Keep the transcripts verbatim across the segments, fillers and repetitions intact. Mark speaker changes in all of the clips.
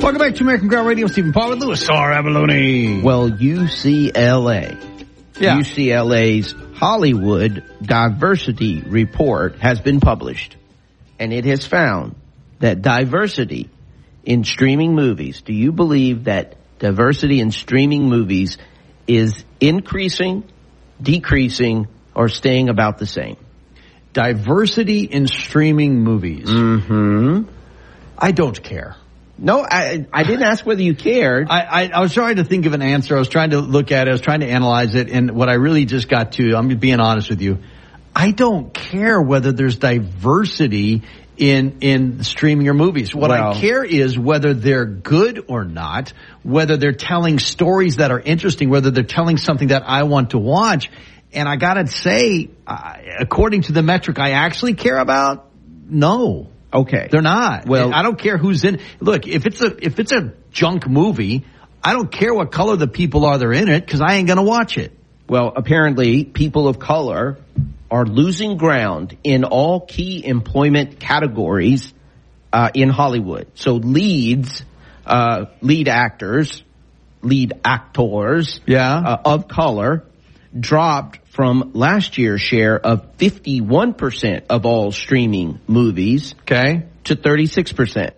Speaker 1: Welcome back to American Ground Radio. Stephen Paul with Louis R. Abalone.
Speaker 2: Well, U C L A,
Speaker 1: Yeah.
Speaker 2: U C L A's Hollywood Diversity Report has been published, and it has found that diversity in streaming movies, do you believe that diversity in streaming movies is increasing, decreasing, or staying about the same?
Speaker 1: Diversity in streaming movies.
Speaker 2: Mm-hmm.
Speaker 1: I don't care.
Speaker 2: No, I I didn't ask whether you cared.
Speaker 1: I, I, I was trying to think of an answer. I was trying to look at it. I was trying to analyze it. And what I really just got to, I'm being honest with you, I don't care whether there's diversity in in streaming your movies. What
Speaker 2: Well,
Speaker 1: I care is whether they're good or not, whether they're telling stories that are interesting, whether they're telling something that I want to watch. And I got to say, uh, according to the metric I actually care about, no.
Speaker 2: Okay.
Speaker 1: They're not.
Speaker 2: Well,
Speaker 1: I don't care who's in. Look, if it's a if it's a junk movie, I don't care what color the people are that are in it because I ain't going to watch it.
Speaker 2: Well, apparently, people of color are losing ground in all key employment categories uh, in Hollywood. So leads, uh, lead actors, lead actors
Speaker 1: Yeah.
Speaker 2: uh, of color dropped from last year's share of fifty-one percent of all streaming movies
Speaker 1: Okay.
Speaker 2: to thirty-six percent.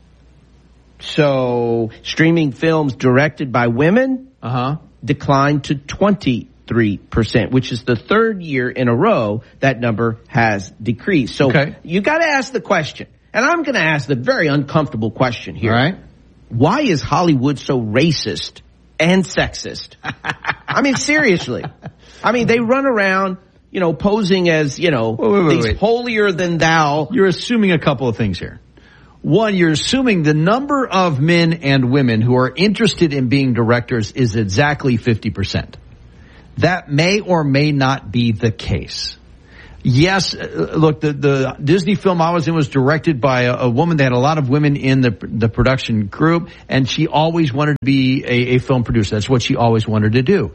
Speaker 2: So streaming films directed by women
Speaker 1: Uh huh.
Speaker 2: declined to twenty-three percent, which is the third year in a row that number has decreased. So
Speaker 1: Okay.
Speaker 2: you got to ask the question, and I'm going to ask the very uncomfortable question here.
Speaker 1: All right.
Speaker 2: Why is Hollywood so racist and sexist? I mean, seriously. I mean, they run around, you know, posing as, you know,
Speaker 1: Wait, wait, wait,
Speaker 2: these
Speaker 1: wait.
Speaker 2: holier than thou.
Speaker 1: You're assuming a couple of things here. One, you're assuming the number of men and women who are interested in being directors is exactly fifty percent. That may or may not be the case. Yes, uh, look, the, the Disney film I was in was directed by a, a woman that had a lot of women in the the production group, and she always wanted to be a, a film producer. That's what she always wanted to do.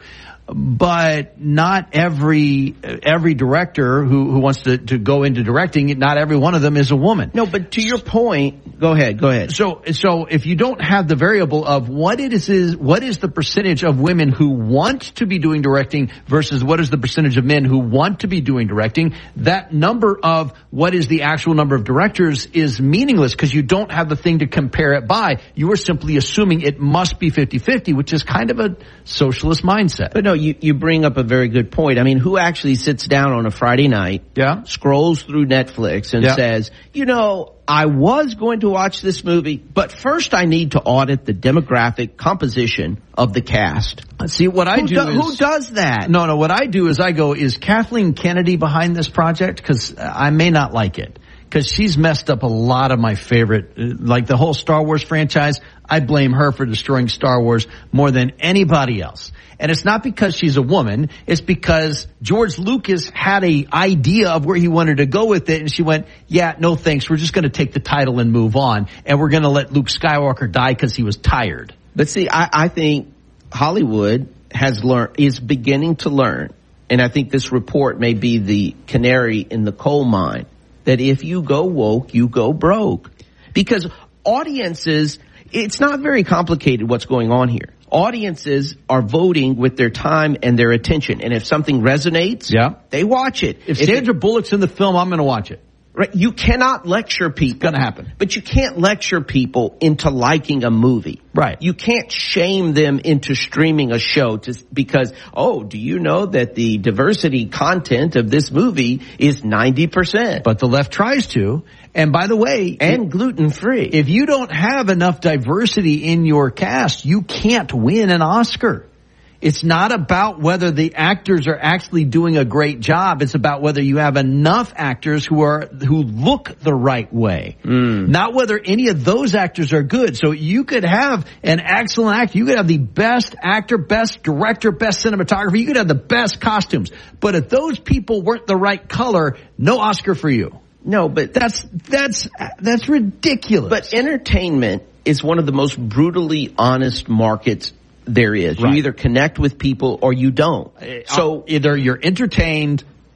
Speaker 1: But not every every director who, who wants to, to go into directing, not every one of them is a woman.
Speaker 2: No, but to your point, go ahead, go ahead.
Speaker 1: So, so if you don't have the variable of what it is, is, what is the percentage of women who want to be doing directing versus what is the percentage of men who want to be doing directing, that number of what is the actual number of directors is meaningless because you don't have the thing to compare it by. You are simply assuming it must be fifty-fifty, which is kind of a socialist mindset.
Speaker 2: But no, you, you bring up a very good point. I mean, who actually sits down on a Friday night,
Speaker 1: Yeah.
Speaker 2: scrolls through Netflix and
Speaker 1: Yeah.
Speaker 2: says, you know, I was going to watch this movie, but first I need to audit the demographic composition of the cast.
Speaker 1: See, what I
Speaker 2: Who,
Speaker 1: do
Speaker 2: do,
Speaker 1: is...
Speaker 2: who does that?
Speaker 1: No, no, what I do is I go, is Kathleen Kennedy behind this project? Because I may not like it. Because she's messed up a lot of my favorite, like the whole Star Wars franchise. I blame her for destroying Star Wars more than anybody else. And it's not because she's a woman. It's because George Lucas had a idea of where he wanted to go with it. And she went, yeah, no thanks. We're just going to take the title and move on. And we're going to let Luke Skywalker die because he was tired.
Speaker 2: But see, I, I think Hollywood has learned, is beginning to learn, and I think this report may be the canary in the coal mine, that if you go woke, you go broke. Because audiences, it's not very complicated what's going on here. Audiences are voting with their time and their attention. And if something resonates,
Speaker 1: Yeah.
Speaker 2: they watch it.
Speaker 1: If,
Speaker 2: If
Speaker 1: Sandra
Speaker 2: it-
Speaker 1: Bullock's in the film, I'm going to watch it.
Speaker 2: right, you cannot lecture people.
Speaker 1: It's going to happen.
Speaker 2: But you can't lecture people into liking a movie.
Speaker 1: Right.
Speaker 2: You can't shame them into streaming a show to, because, oh, do you know that the diversity content of this movie is ninety percent?
Speaker 1: But the left tries to. And by the way,
Speaker 2: And gluten-free.
Speaker 1: if you don't have enough diversity in your cast, you can't win an Oscar. It's not about whether the actors are actually doing a great job. It's about whether you have enough actors who are, who look the right way.
Speaker 2: Mm.
Speaker 1: Not whether any of those actors are good. So you could have an excellent actor. You could have the best actor, best director, best cinematographer. You could have the best costumes. But if those people weren't the right color, no Oscar for you.
Speaker 2: No, but
Speaker 1: That's, that's, that's ridiculous.
Speaker 2: but entertainment is one of the most brutally honest markets there is.
Speaker 1: Right.
Speaker 2: You either connect with people or you don't. So
Speaker 1: either you're entertained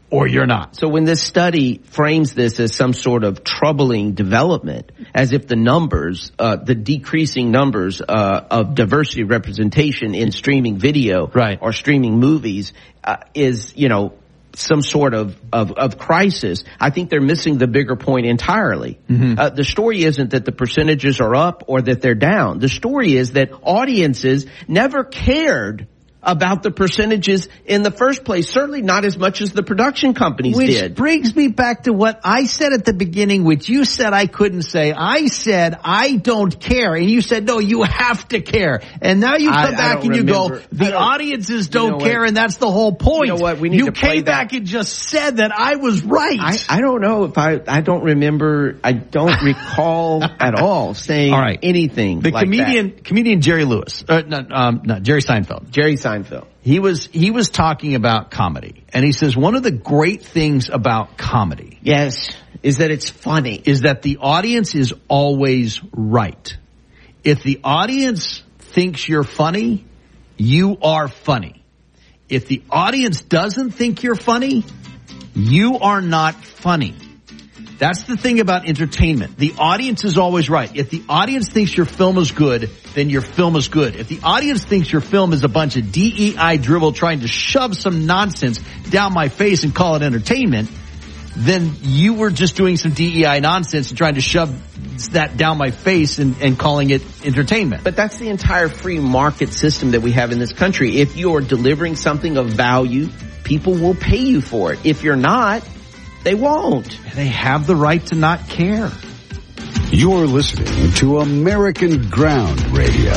Speaker 1: or you're not.
Speaker 2: So when this study frames this as some sort of troubling development, as if the numbers, uh, the decreasing numbers uh, of diversity representation in streaming video
Speaker 1: right.
Speaker 2: or streaming movies uh, is, you know, some sort of, of, of crisis, I think they're missing the bigger point entirely. Mm-hmm. Uh, the story isn't that the percentages are up or that they're down. The story is that audiences never cared about the percentages in the first place, certainly not as much as the production companies
Speaker 1: which
Speaker 2: did.
Speaker 1: Which brings me back to what I said at the beginning, which you said I couldn't say. I said I don't care, and you said, no, you have to care. And now you come I, back I and you remember. go, the audiences don't you know care, what? and that's the whole point.
Speaker 2: You know what? We need
Speaker 1: you
Speaker 2: to play
Speaker 1: came
Speaker 2: that.
Speaker 1: back and just said that I was right.
Speaker 2: I, I don't know if I, I don't remember, I don't recall at all saying all right. anything
Speaker 1: the
Speaker 2: like
Speaker 1: comedian,
Speaker 2: that.
Speaker 1: comedian Jerry Lewis, uh, not, um, not Jerry Seinfeld.
Speaker 2: Jerry Seinfeld. Seinfeld.
Speaker 1: He was he was talking about comedy, and he says one of the great things about comedy,
Speaker 2: yes, is that it's funny,
Speaker 1: is that the audience is always right. If the audience thinks you're funny, you are funny. If the audience doesn't think you're funny, you are not funny. That's the thing about entertainment. The audience is always right. If the audience thinks your film is good, then your film is good. If the audience thinks your film is a bunch of D E I drivel trying to shove some nonsense down my face and call it entertainment, then you were just doing some D E I nonsense and trying to shove that down my face and, and calling it entertainment.
Speaker 2: But that's the entire free market system that we have in this country. If you're delivering something of value, people will pay you for it. If you're not, they won't.
Speaker 1: They have the right to not care.
Speaker 3: You're listening to American Ground Radio.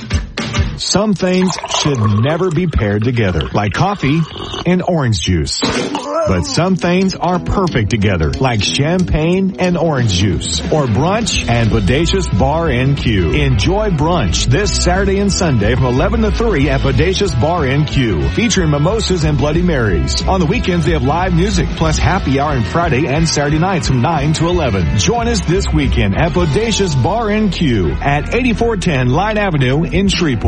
Speaker 4: Some things should never be paired together, like coffee and orange juice. But some things are perfect together, like champagne and orange juice, or brunch and Bodacious Bar N Q. Enjoy brunch this Saturday and Sunday from eleven to three at Bodacious Bar N Q, featuring mimosas and Bloody Marys. On the weekends, they have live music, plus happy hour on Friday and Saturday nights from nine to eleven. Join us this weekend at Bodacious Bar N Q at eighty-four ten Line Avenue in Shreveport.